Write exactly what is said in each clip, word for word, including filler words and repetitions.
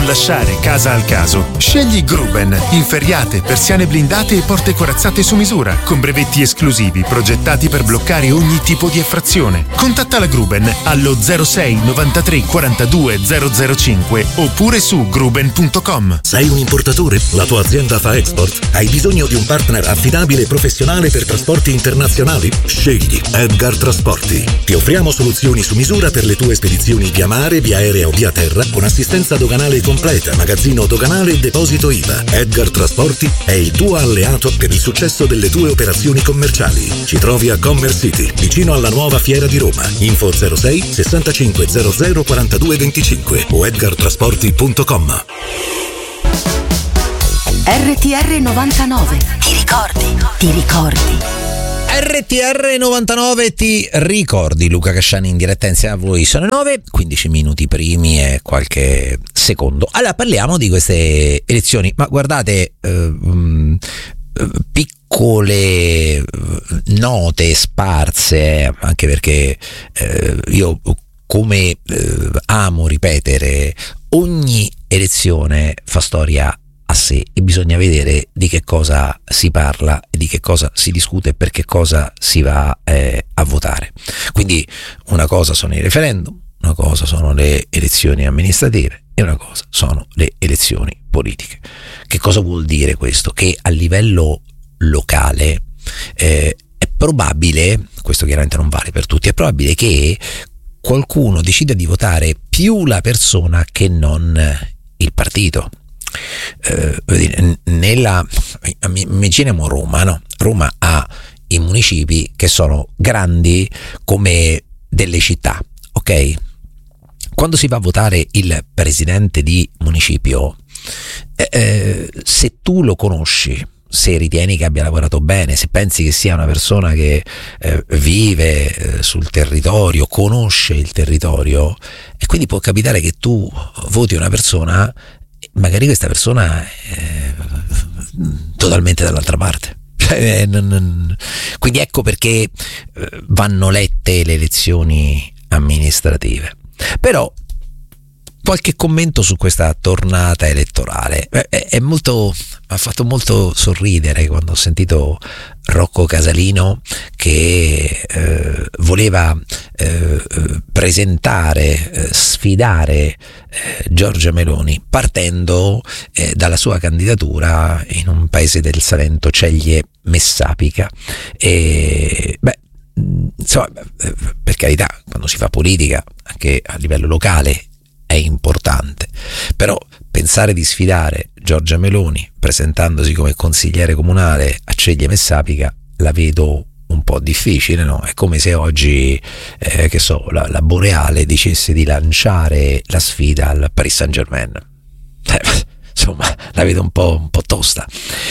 lasciare casa al caso, scegli Gruben, inferriate, persiane blindate e porte corazzate su misura, con brevetti esclusivi progettati per bloccare ogni tipo di effrazione. Contatta la Gruben allo zero sei novantatré quarantadue zero zero cinque oppure su gruben punto com. Sei un importatore? La tua azienda fa export? Hai bisogno di un partner affidabile e professionale per trasporti internazionali? Scegli Edgar Trasporti. Ti offriamo soluzioni su misura per le tue spedizioni via mare, via aerea o via terra, con assistenza doganale completa, magazzino doganale e deposito I V A. Edgar Trasporti è il tuo alleato per il successo delle tue operazioni commerciali. Ci trovi a Commerce City, vicino alla nuova Fiera di Roma. Info zero sei sessantacinque zero zero quarantadue venticinque o edgar trasporti punto com. R T R novantanove. Ti ricordi? Ti ricordi? R T R novantanove ti ricordi. Luca Casciani in diretta insieme a voi. Sono nove, quindici minuti primi e qualche secondo. Allora parliamo di queste elezioni, ma guardate, eh, um, piccole note sparse, anche perché eh, io come eh, amo ripetere, ogni elezione fa storia a sé e bisogna vedere di che cosa si parla e di che cosa si discute e per che cosa si va eh, a votare. Quindi una cosa sono i referendum, una cosa sono le elezioni amministrative e una cosa sono le elezioni politiche. Che cosa vuol dire questo? Che a livello locale eh, è probabile, questo chiaramente non vale per tutti, è probabile che qualcuno decida di votare più la persona che non il partito. Eh, nella immaginiamo Roma, no? Roma ha i municipi che sono grandi come delle città, ok? Quando si va a votare il presidente di municipio, eh, eh, se tu lo conosci, se ritieni che abbia lavorato bene, se pensi che sia una persona che eh, vive eh, sul territorio, conosce il territorio, e quindi può capitare che tu voti una persona, magari questa persona è totalmente dall'altra parte. Quindi ecco perché vanno lette le elezioni amministrative. Però qualche commento su questa tornata elettorale. È, è molto, ha fatto molto sorridere quando ho sentito Rocco Casalino che eh, voleva eh, presentare, eh, sfidare eh, Giorgia Meloni partendo eh, dalla sua candidatura in un paese del Salento, Ceglie Messapica. E beh, insomma, per carità, quando si fa politica anche a livello locale è importante, però pensare di sfidare Giorgia Meloni presentandosi come consigliere comunale a Ceglie Messapica la vedo un po' difficile, no? È come se oggi eh, che so, la, la Boreale dicesse di lanciare la sfida al Paris Saint-Germain. Eh, insomma, la vedo un po', un po' tosta.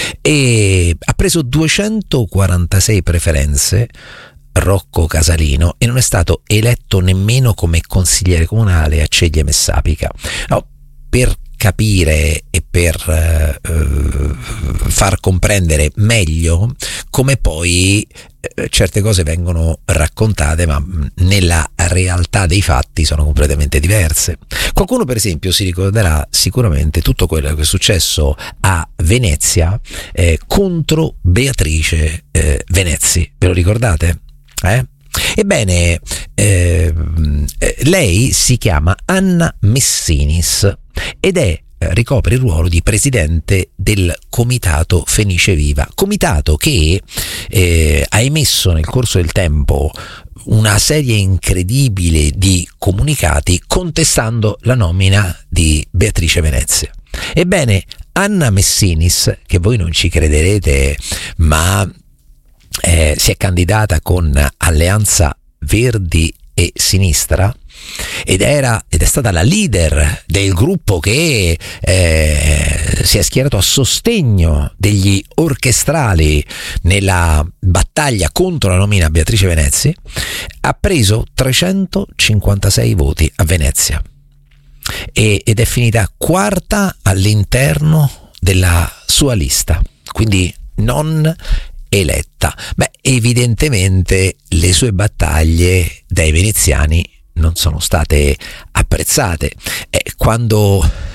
E ha preso duecentoquarantasei preferenze Rocco Casalino e non è stato eletto nemmeno come consigliere comunale a Ceglie Messapica. No, per capire e per eh, far comprendere meglio come poi eh, certe cose vengono raccontate, ma nella realtà dei fatti sono completamente diverse. Qualcuno per esempio si ricorderà sicuramente tutto quello che è successo a Venezia eh, contro Beatrice eh, Venezzi, ve lo ricordate? Eh? Ebbene, eh, lei si chiama Anna Messinis ed è ricopre il ruolo di presidente del Comitato Fenice Viva, comitato che eh, ha emesso nel corso del tempo una serie incredibile di comunicati contestando la nomina di Beatrice Venezia. Ebbene, Anna Messinis, che voi non ci crederete, ma Eh, si è candidata con Alleanza Verdi e Sinistra ed era ed è stata la leader del gruppo che eh, si è schierato a sostegno degli orchestrali nella battaglia contro la nomina a Beatrice Venezzi, ha preso trecentocinquantasei voti a Venezia e, ed è finita quarta all'interno della sua lista, quindi non eletta. Beh, evidentemente le sue battaglie dai veneziani non sono state apprezzate. E quando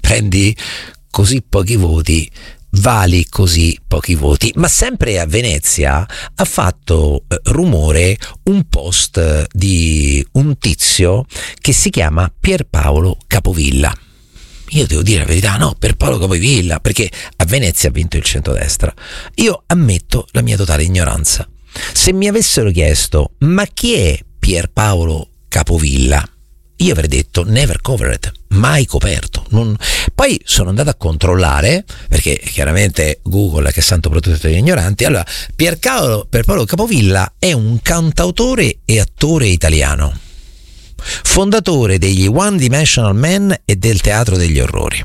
prendi così pochi voti, vali così pochi voti. Ma sempre a Venezia ha fatto eh, rumore un post di un tizio che si chiama Pierpaolo Capovilla. Io devo dire la verità, no, Pierpaolo Capovilla, perché a Venezia ha vinto il centrodestra. Io ammetto la mia totale ignoranza. Se mi avessero chiesto ma chi è Pierpaolo Capovilla, io avrei detto never covered, mai coperto. Non... Poi sono andato a controllare, perché chiaramente Google, che è santo protettore degli ignoranti. Allora, Pierpaolo, Pierpaolo Capovilla è un cantautore e attore italiano, fondatore degli One Dimensional Man e del Teatro degli Orrori.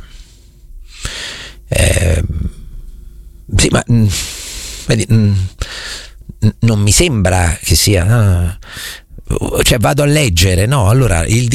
Eh, sì, ma mh, vedi, mh, non mi sembra che sia... Uh, cioè vado a leggere, no? Allora, il